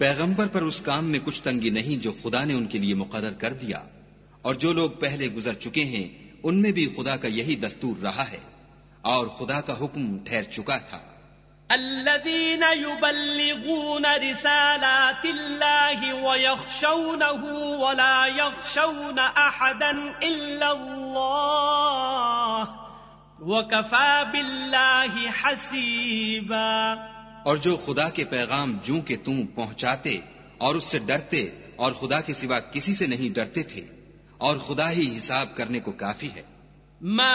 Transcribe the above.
पैगंबर पर उस काम में कुछ तंगी नहीं जो खुदा ने उनके लिए मुकर्रर कर दिया, और जो लोग पहले गुजर चुके हैं उनमें भी खुदा का यही दस्तूर रहा है, और खुदा का हुक्म ठहर चुका था। الذين يبلغون رسالات الله ويخشونه ولا يخشون أحدا إلا الله وكفى بالله حسيبا। और जो खुदा के पैगाम जूं के तूं पहुंचाते और उससे डरते और खुदा के सिवा किसी से नहीं डरते थे, और खुदा ही हिसाब करने को काफी है।